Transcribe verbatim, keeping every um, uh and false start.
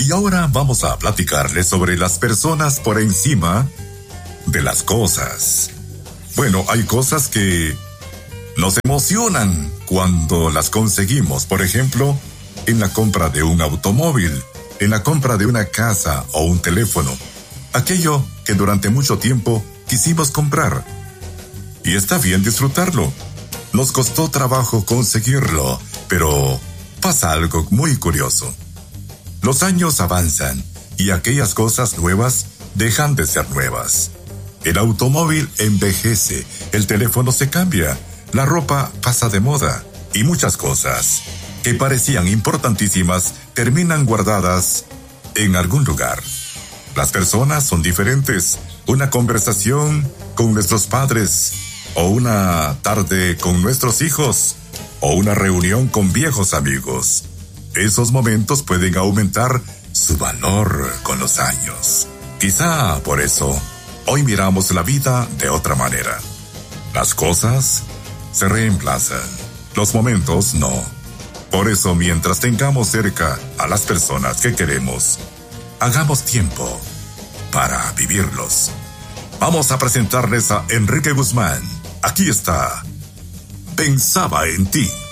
Y ahora vamos a platicarles sobre las personas por encima de las cosas. Bueno, hay cosas que nos emocionan cuando las conseguimos. Por ejemplo, en la compra de un automóvil, en la compra de una casa o un teléfono. Aquello que durante mucho tiempo quisimos comprar. Y está bien disfrutarlo. Nos costó trabajo conseguirlo, pero pasa algo muy curioso. Los años avanzan y aquellas cosas nuevas dejan de ser nuevas. El automóvil envejece, el teléfono se cambia, la ropa pasa de moda y muchas cosas que parecían importantísimas terminan guardadas en algún lugar. Las personas son diferentes. Una conversación con nuestros padres, o una tarde con nuestros hijos, o una reunión con viejos amigos. Esos momentos pueden aumentar su valor con los años. Quizá por eso, hoy miramos la vida de otra manera. Las cosas se reemplazan, los momentos no. Por eso, mientras tengamos cerca a las personas que queremos, hagamos tiempo para vivirlos. Vamos a presentarles a Enrique Guzmán. Aquí está. Pensaba en ti.